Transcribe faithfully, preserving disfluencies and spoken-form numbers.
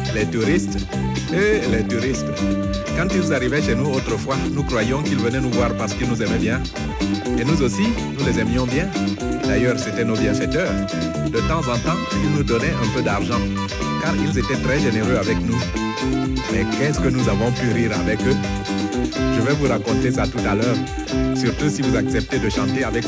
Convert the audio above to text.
Les touristes. Eh, les touristes. Quand ils arrivaient chez nous autrefois, nous croyions qu'ils venaient nous voir parce qu'ils nous aimaient bien. Et nous aussi, nous les aimions bien. D'ailleurs, c'était nos bienfaiteurs. De temps en temps, ils nous donnaient un peu d'argent, car ils étaient très généreux avec nous. Mais qu'est-ce que nous avons pu rire avec eux? Je vais vous raconter ça tout à l'heure, surtout si vous acceptez de chanter avec